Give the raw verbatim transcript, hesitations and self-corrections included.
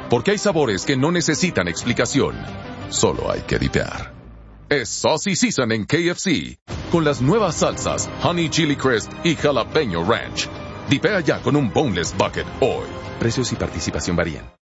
Porque hay sabores que no necesitan explicación. Solo hay que dipear. Es Saucy Season en K F C. Con las nuevas salsas Honey Chili Crisp y Jalapeño Ranch. Dipea ya con un Boneless Bucket hoy. Precios y participación varían.